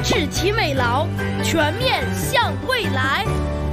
智其未老，全面向未来。